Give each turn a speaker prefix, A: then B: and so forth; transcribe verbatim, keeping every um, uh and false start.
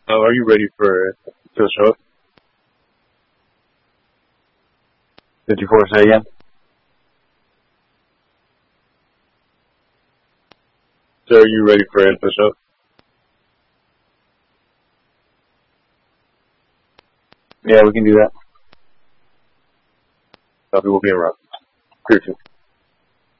A: Oh, are you ready for to show up? fifty-four, say again? So are you ready for info show? Yeah, we can do that. Copy, we'll be around. Appreciate it.